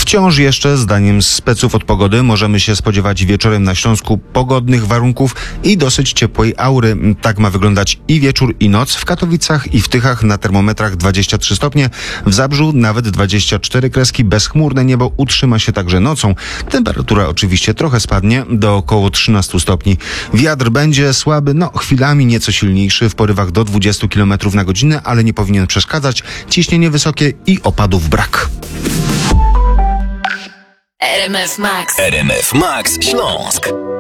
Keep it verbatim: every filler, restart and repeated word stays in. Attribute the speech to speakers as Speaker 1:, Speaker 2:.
Speaker 1: Wciąż jeszcze, zdaniem speców od pogody, możemy się spodziewać wieczorem na Śląsku pogodnych warunków i dosyć ciepłej aury. Tak ma wyglądać i wieczór, i noc. W Katowicach i w Tychach na termometrach dwadzieścia trzy stopnie, w Zabrzu nawet dwadzieścia cztery kreski. Bezchmurne niebo utrzyma się także nocą. Temperatura oczywiście trochę spadnie do około trzynastu stopni. Wiatr będzie słaby, no chwilami nieco silniejszy, w porywach do dwudziestu kilometrów na godzinę, ale nie powinien przeszkadzać. Ciśnienie wysokie i opadów brak.
Speaker 2: R M F Max.
Speaker 3: R M F Max Śląsk.